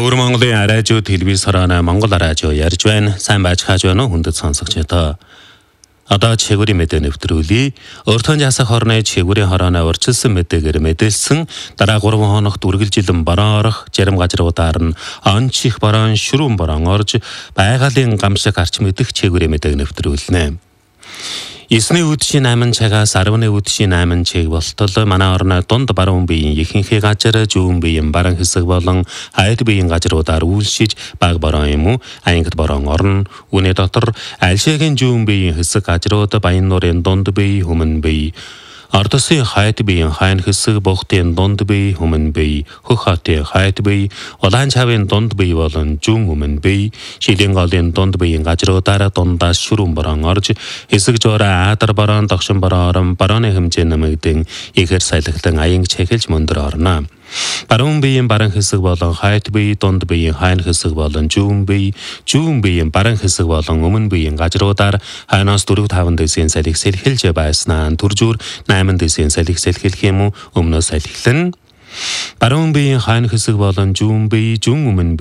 Өөр Монголын радио телевиз хорооны Монгол радио ярьж байна. Сайн байж хааж байна уу хүндэт сонсогчдоо. Одоо чигүүрийн мэдээ нэвтрүүлье. Өртөн жасах хорны чигүүрийн хорооны урьдчилсан мэдээгээр мэдээлсэн дараа 3 хоногт үргэлжилэн бороо орох зарим газруудаар нь он чих бороо шүрүүн бороо орж байгалийн гамшиг гарч мэдэх чигүүрийн мэдээг нэвтрүүлнэ. 9-ний үдшийн 8 цагаас 10-ны үдшийн 8 цаг болтол манай орны дунд баруун биеийн ихэнхий газар зүүн биеийн баруун хэсэг болон хойд биеийн газруудаар үйлшиж баг бороо юм уу ангид бороо орно. Үүний дотор альшигийн зүүн биеийн хэсэг газрууд баян нуурын дунд бие өмнө бие Ардосын хойд биеийн хойн хэсэг бохтын дунд бие өмнө бие хөх хотын хойд бие улаан чавын дунд бие болон зүүн өмнө бие шилийн голын дунд биеийн газруудаар дундаас шүрүүн бороо орж хэсэг жураа аадар бороо догшин бороо орон борооны хэмжээ нэмэгдэн ихэр салхилан аян чэхэлж мөндөр орно. Баруун биеийн баруун хэсэг болон хойд бие дунд биеийн хойн хэсэг болон зүүн биеийн баруун хэсэг болон өмнө биеийн газруудаар хойноос 4-5 дэсийн салхи сэлхэлж байснаа төржүүр 8 дэсийн салхи сэлхэлэх юм уу өмнөөс салхилна. Баруун биеийн хойн хэсэг болон зүүн өмнө